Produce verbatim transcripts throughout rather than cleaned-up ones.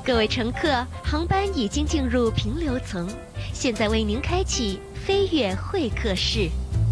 各位乘客，航班已经进入平流层，现在为您开启飞越会客室。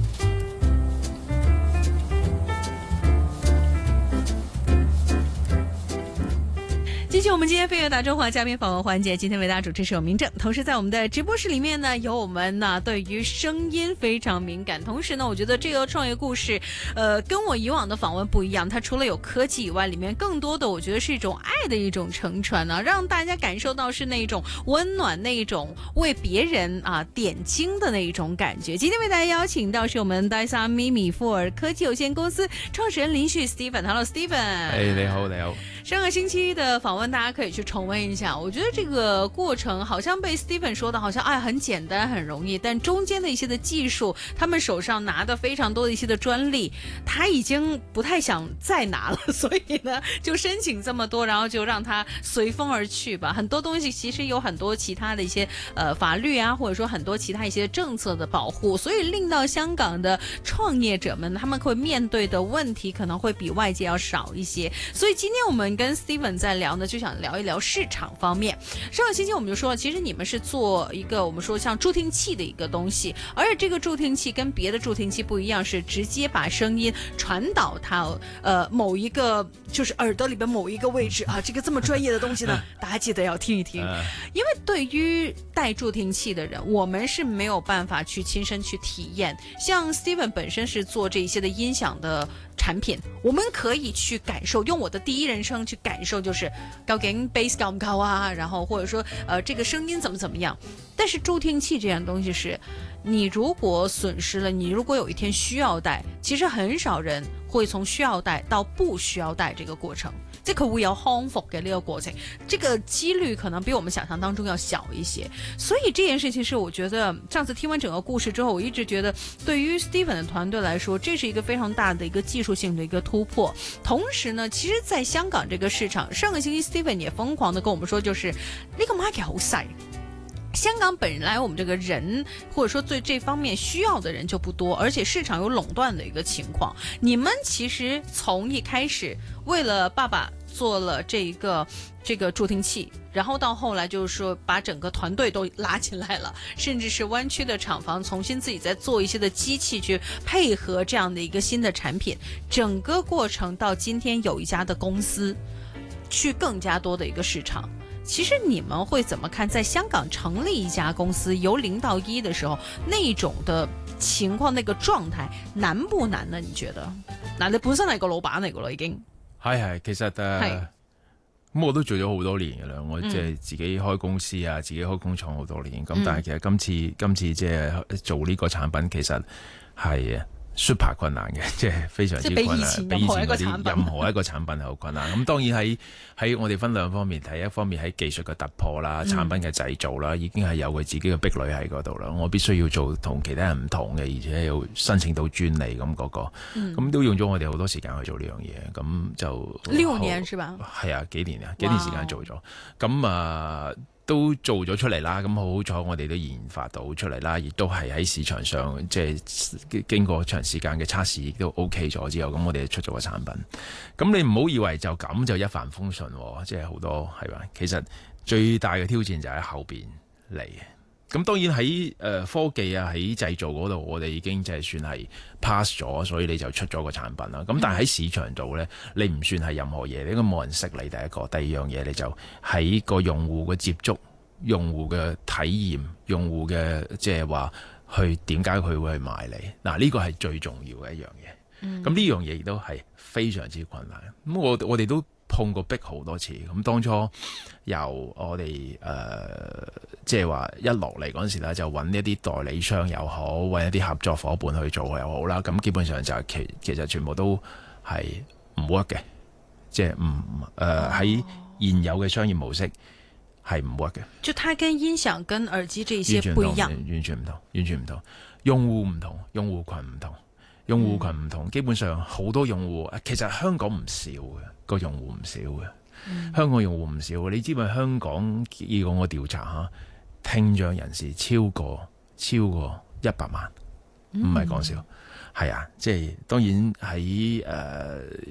继续我们今天飞跃大中华嘉宾访问环节，今天为大家主持是有明正，同时在我们的直播室里面呢，有我们呢对于声音非常敏感，同时呢，我觉得这个创业故事，呃，跟我以往的访问不一样，它除了有科技以外，里面更多的我觉得是一种爱的一种承传呢、啊，让大家感受到是那种温暖，那一种为别人啊点睛的那一种感觉。今天为大家邀请到是我们戴萨咪米富尔科技有限公司创始人林旭 Steven，Hello Steven。 哎，你好，你好。 上个星期的访问大家可以去重温一下，我觉得这个过程好像被 Steven 说的好像哎很简单很容易，但中间的一些的技术，他们手上拿的非常多的一些的专利，他已经不太想再拿了，所以呢就申请这么多，然后就让他随风而去吧。很多东西其实有很多其他的一些呃法律啊，或者说很多其他一些政策的保护，所以令到香港的创业者们他们会面对的问题可能会比外界要少一些。所以今天我们跟 Steven 在聊呢，就想聊一聊市场方面。上个星期我们就说了，其实你们是做一个我们说像助听器的一个东西，而且这个助听器跟别的助听器不一样，是直接把声音传导到呃某一个就是耳朵里边某一个位置啊。这个这么专业的东西呢，大家记得要听一听，因为对于带助听器的人，我们是没有办法去亲身去体验。像 Steven 本身是做这些的音响的产品，我们可以去感受，用我的第一人称去感受，就是究竟 bass 高不高啊，然后或者说呃这个声音怎么怎么样。但是助听器这样东西是，你如果损失了，你如果有一天需要戴，其实很少人会从需要戴到不需要戴这个过程。即係佢會有康復嘅呢個過程，這個幾率可能比我們想象當中要小一些。所以這件事情是我覺得上次聽完整個故事之後，我一直覺得對於 Steven 的團隊來說，這是一個非常大的一個技術性的一個突破。同時呢，其實在香港這個市場，上個星期 Steven 也瘋狂的跟我們說，就是呢個 market 好細。香港本來我們這個人或者說對這方面需要的人就不多，而且市場有壟斷的一個情況。你們其實從一開始為了爸爸做了這一個這個助聽器，然後到後來就是說把整個團隊都拉進來了，甚至是灣區的廠房重新自己再做一些的機器去配合這樣的一個新的產品，整個過程到今天有一家的公司去更加多的一個市場。其實你們會怎麼看在香港成立一家公司由零到一的時候那種的情況，那個狀態難不難呢？你覺得？嗱，你本身係個老闆嚟噶啦，已經係係，其實誒，咁、uh, 我都做咗好多年噶啦，我即係自己開公司啊，嗯、自己開工廠好多年，咁、嗯、但係其實今次今次即係做呢個產品，其實係 super 困難嘅，即係非常之困難，比以前嗰啲任何一個產品係好困難。咁當然喺喺我哋分兩方面睇，一方面喺技術嘅突破啦，產品嘅製造啦，已經係有佢自己嘅壁壘喺嗰度啦。我必須要做同其他人唔同嘅，而且要申請到專利咁嗰、那個，咁、嗯、都用咗我哋好多時間去做呢樣嘢。咁就六年是吧？ 係啊，幾年啊，幾年時間做咗。咁啊。都做咗出嚟啦，咁好彩我哋都研發到出嚟啦，亦都係喺市場上即係經過長時間嘅測試，亦都 OK 咗之後，咁我哋出咗個產品。咁你唔好以為就咁就一帆風順，即係好多係嘛？其實最大嘅挑戰就喺後邊嚟嘅。咁當然喺誒、呃、科技啊，喺製造嗰度，我哋已經即係算係 pass 咗，所以你就出咗個產品啦。咁但係喺市場度咧，你唔算係任何嘢，應該冇人識你。第一個，第二樣嘢你就喺個用戶嘅接觸、用戶嘅體驗、用戶嘅即係話去點解佢會去買你嗱？呢個係最重要嘅一樣嘢。咁呢樣嘢亦都係非常之困難。咁我我哋都碰過壁好多次。咁當初由我哋誒、呃、即係話一落嚟嗰陣時咧，就揾一啲代理商又好，揾一啲合作伙伴去做又好啦。咁基本上就係其其實全部都係唔 work 嘅，即係唔誒喺現有嘅商業模式係唔 work 嘅。 就它跟音響跟耳機這些不一樣， 完全唔同，完全唔同，用戶唔同，用戶群唔同。用戶群唔同，基本上好多用戶，其實香港唔少嘅，個用戶唔少嘅、嗯。香港用戶唔少，你知唔知香港以我個調查嚇，聽障人士超過超過一百萬，唔係講笑。係、嗯、啊，即係當然喺誒、呃、